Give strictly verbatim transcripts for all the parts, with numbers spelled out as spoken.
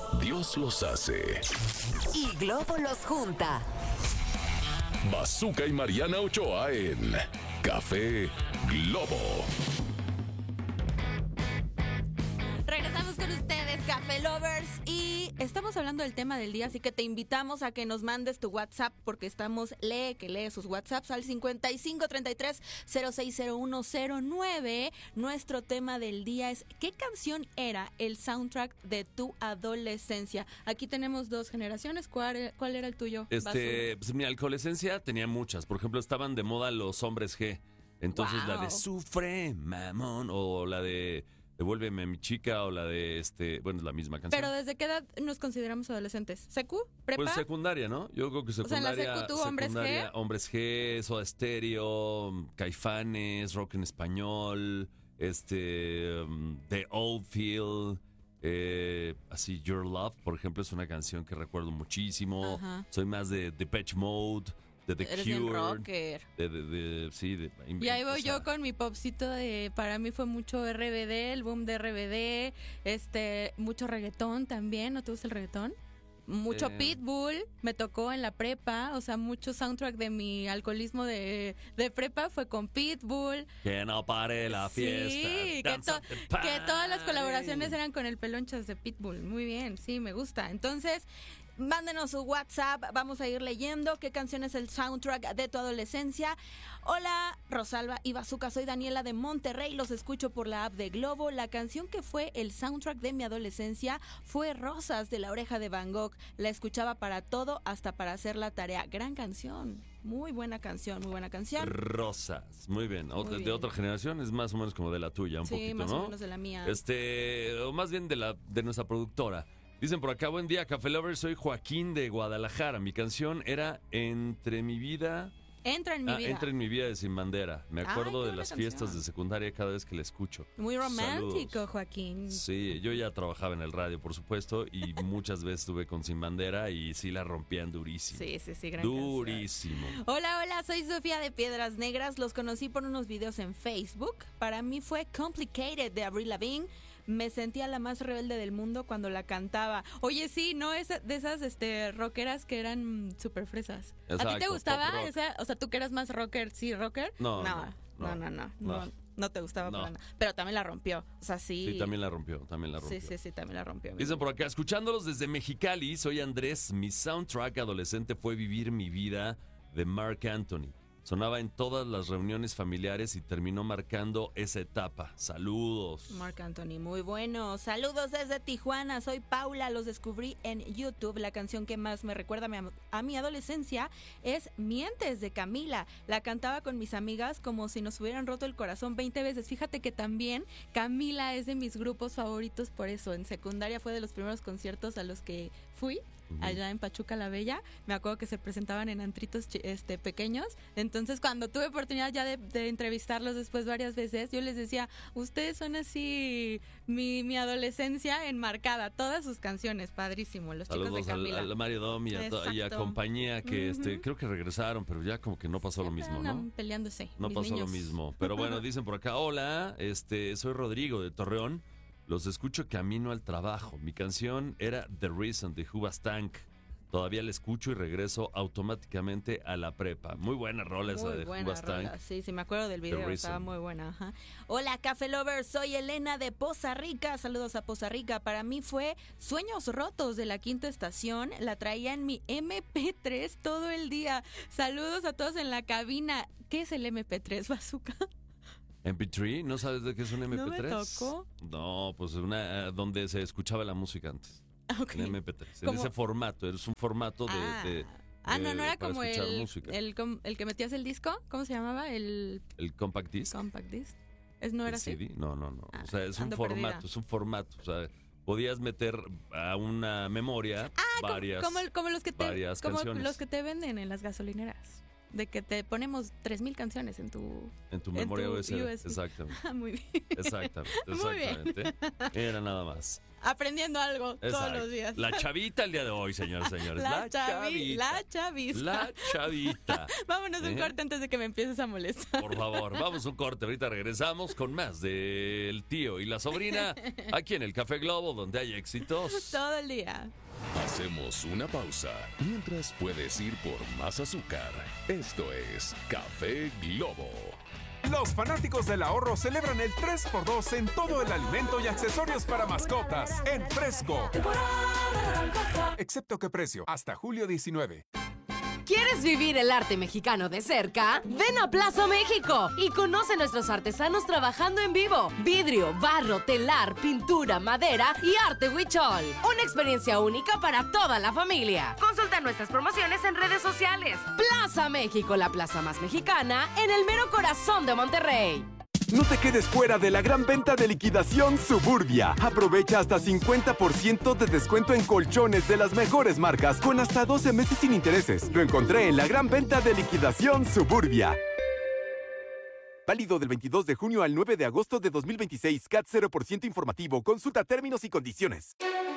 Dios los hace y Globo los junta. Bazooka y Mariana Ochoa en Café Globo. Regresamos con ustedes, Café Lovers, y estamos hablando del tema del día, así que te invitamos a que nos mandes tu WhatsApp, porque estamos, lee, que lee sus WhatsApps al cincuenta y cinco treinta y tres cero seis cero uno cero nueve. Nuestro tema del día es: ¿qué canción era el soundtrack de tu adolescencia? Aquí tenemos dos generaciones. ¿Cuál, cuál era el tuyo? Este, pues, mi adolescencia tenía muchas. Por ejemplo, estaban de moda los hombres G. Entonces Wow. la de Sufre, mamón, o la de Devuélveme a mi chica, o la de este, bueno, es la misma canción. Pero ¿desde qué edad nos consideramos adolescentes? ¿Secu? ¿Prepa? Pues secundaria, ¿no? Yo creo que secundaria. O sea, en la secu tú, Hombres secundaria, G. Hombres G, Soda Stereo, Caifanes, rock en español, este, um, The Old Feel, eh, así, Your Love, por ejemplo, es una canción que recuerdo muchísimo. Ajá. Soy más de Depeche Mode, de The Eres bien Cure. rocker. De, de, de, sí, de, Y ahí voy o sea, yo con mi popcito de, para mí fue mucho R B D, el boom de R B D, este, mucho reggaetón también. ¿No te gusta el reggaetón? Mucho Eh. Pitbull, me tocó en la prepa, o sea, mucho soundtrack de mi alcoholismo de, de prepa fue con Pitbull. Que no pare la fiesta. Sí, que, Dance to- of the que todas las party. colaboraciones eran con el Pelonchas de Pitbull. Muy bien, sí, me gusta. Entonces, mándenos su WhatsApp, vamos a ir leyendo qué canción es el soundtrack de tu adolescencia. Hola, Rosalba y Bazooka, soy Daniela de Monterrey, los escucho por la app de Globo. La canción que fue el soundtrack de mi adolescencia fue Rosas, de La Oreja de Van Gogh. La escuchaba para todo, hasta para hacer la tarea. Gran canción, muy buena canción, muy buena canción. Rosas, muy bien. Otra- Muy De bien. otra generación, es más o menos como de la tuya, un Sí, poquito, más ¿no? o menos de la mía. Este, o más bien de la de nuestra productora. Dicen por acá: buen día, Café Lovers, soy Joaquín de Guadalajara. Mi canción era Entre mi vida. Entra en mi Ah, vida. Entra en mi vida de Sin Bandera. Me Ay, acuerdo qué de buena las canción. fiestas de secundaria cada vez que la escucho. Muy romántico, Saludos. Joaquín. Sí, yo ya trabajaba en el radio, por supuesto, y muchas veces estuve con Sin Bandera y sí la rompían durísimo. Sí, sí, sí, gran canción. Durísimo. Hola, hola, soy Sofía de Piedras Negras. Los conocí por unos videos en Facebook. Para mí fue Complicated de Avril Lavigne. Me sentía la más rebelde del mundo cuando la cantaba. Oye, sí, no es de esas este, rockeras que eran súper fresas. ¿A ti te Exacto, gustaba pop rock. esa? O sea, tú que eras más rocker, sí, rocker. No, no, no, no, no, no, no, no. no, no te gustaba No. para nada. Pero también la rompió. O sea, sí. Sí, también la rompió, también la rompió. Sí, sí, sí, también la rompió. Dicen por acá: escuchándolos desde Mexicali, soy Andrés. Mi soundtrack adolescente fue Vivir mi vida, de Marc Anthony. Sonaba en todas las reuniones familiares y terminó marcando esa etapa. Saludos. Marc Anthony, muy bueno. Saludos desde Tijuana, soy Paula, los descubrí en YouTube. La canción que más me recuerda a mi, a mi adolescencia es Mientes, de Camila. La cantaba con mis amigas como si nos hubieran roto el corazón veinte veces. Fíjate que también Camila es de mis grupos favoritos por eso. En secundaria fue de los primeros conciertos a los que fui. Allá en Pachuca la Bella, me acuerdo que se presentaban en antritos chi- este, pequeños. Entonces, cuando tuve oportunidad ya de, de entrevistarlos después varias veces, yo les decía: ustedes son así mi, mi adolescencia enmarcada, todas sus canciones, padrísimo, los chicos Saludos de al, Camila. al Mario Dom y a, to- y a Exacto. compañía que Ujú. este, creo que regresaron, pero ya como que no pasó lo mismo, ¿no? Andan peleándose. No mis pasó niños. lo mismo. Pero bueno, dicen por acá: hola, este, soy Rodrigo de Torreón. Los escucho camino al trabajo. Mi canción era The Reason de Hoobastank. Todavía la escucho y regreso automáticamente a la prepa. Muy buena rola esa Muy de buena Hoobastank. rola, sí, sí, me acuerdo del video, Reason. estaba muy buena. Ajá. Hola, Café Lovers, soy Elena de Poza Rica, saludos a Poza Rica. Para mí fue Sueños Rotos de La Quinta Estación, la traía en mi eme pe tres todo el día. Saludos a todos en la cabina. ¿Qué es el eme pe tres, Bazooka? eme pe tres, ¿no sabes de qué es un eme pe tres? ¿No me tocó? No, pues una donde se escuchaba la música antes. Ok. En eme pe tres. En ¿Cómo? ese formato, es un formato de, Ah. de- Ah, no, de- no era para como escuchar el, música. el, com- el que metías el disco, ¿cómo se llamaba? El El compact disc. compact disc. ¿Es, ¿No era ¿El así? C D? No, no, no. Ah, o sea, es un ando formato, perdida. es un formato. O sea, podías meter a una memoria Ah, como- varias, como, como los que te varias como canciones los que te venden en las gasolineras. De que te ponemos tres mil canciones en tu... en tu en memoria tu U S B. U S B. Exactamente. Ah, muy bien. Exactamente. Muy bien. Exactamente. Era nada más. Aprendiendo algo todos Exacto. los días. La chavita el día de hoy, señores, señores. La, La, chavi- chavita. la chavista. La chavita. Vámonos un ¿Eh? corte antes de que me empieces a molestar. Por favor, vamos un corte. Ahorita regresamos con más del tío y la sobrina aquí en el Café Globo, donde hay éxitos. Todo el día. Hacemos una pausa. Mientras puedes ir por más azúcar. Esto es Café Globo. Los fanáticos del ahorro celebran el tres por dos en todo el alimento y accesorios para mascotas en Fresco. Excepto que precio, hasta julio diecinueve. ¿Quieres vivir el arte mexicano de cerca? Ven a Plaza México y conoce a nuestros artesanos trabajando en vivo. Vidrio, barro, telar, pintura, madera y arte huichol. Una experiencia única para toda la familia. Consulta nuestras promociones en redes sociales. Plaza México, la plaza más mexicana en el mero corazón de Monterrey. No te quedes fuera de la gran venta de liquidación Suburbia. Aprovecha hasta cincuenta por ciento de descuento en colchones de las mejores marcas con hasta doce meses sin intereses. Lo encontré en la gran venta de liquidación Suburbia. Válido del veintidós de junio al nueve de agosto de dos mil veintiséis. C A T cero por ciento informativo. Consulta términos y condiciones.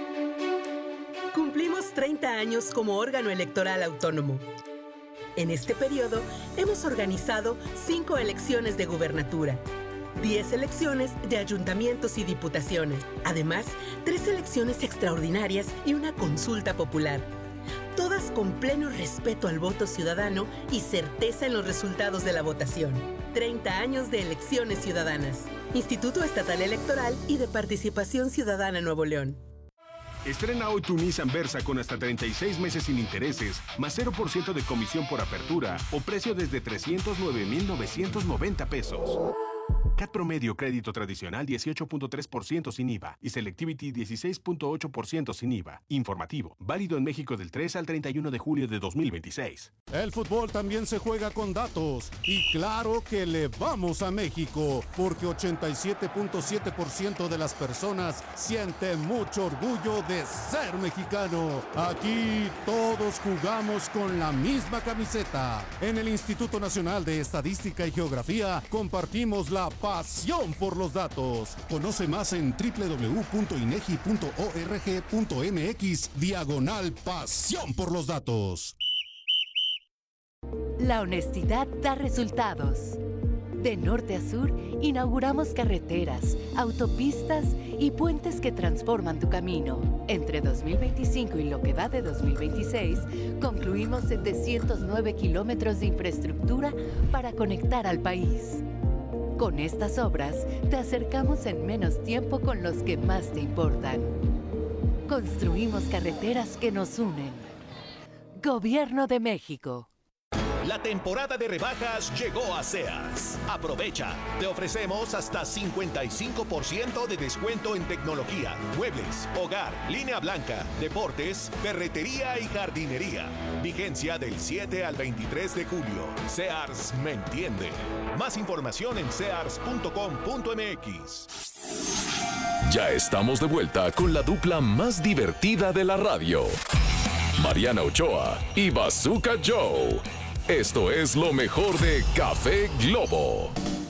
Cumplimos treinta años como órgano electoral autónomo. En este periodo, hemos organizado cinco elecciones de gubernatura, diez elecciones de ayuntamientos y diputaciones, además, tres elecciones extraordinarias y una consulta popular. Todas con pleno respeto al voto ciudadano y certeza en los resultados de la votación. treinta años de elecciones ciudadanas. Instituto Estatal Electoral y de Participación Ciudadana Nuevo León. Estrena hoy tu Nissan Versa con hasta treinta y seis meses sin intereses, más cero por ciento de comisión por apertura o precio desde trescientos nueve mil novecientos noventa pesos. C A T promedio crédito tradicional dieciocho punto tres por ciento sin I V A y Selectivity dieciséis punto ocho por ciento sin I V A. Informativo, válido en México del tres al treinta y uno de julio de dos mil veintiséis. El fútbol también se juega con datos y claro que le vamos a México porque ochenta y siete punto siete por ciento de las personas siente mucho orgullo de ser mexicano. Aquí todos jugamos con la misma camiseta. En el Instituto Nacional de Estadística y Geografía compartimos la pasión por los datos. Conoce más en doble u doble u doble u punto inegi punto org punto mx diagonal pasión por los datos. La honestidad da resultados. De norte a sur, inauguramos carreteras, autopistas y puentes que transforman tu camino. Entre dos mil veinticinco y lo que va de dos mil veintiséis, concluimos setecientos nueve kilómetros de infraestructura para conectar al país. Con estas obras, te acercamos en menos tiempo con los que más te importan. Construimos carreteras que nos unen. Gobierno de México. La temporada de rebajas llegó a Sears. Aprovecha. Te ofrecemos hasta cincuenta y cinco por ciento de descuento en tecnología, muebles, hogar, línea blanca, deportes, ferretería y jardinería. Vigencia del siete al veintitrés de julio. Sears me entiende. Más información en sears punto com punto mx. Ya estamos de vuelta con la dupla más divertida de la radio. Mariana Ochoa y Bazooka Joe. Esto es lo mejor de Café Globo.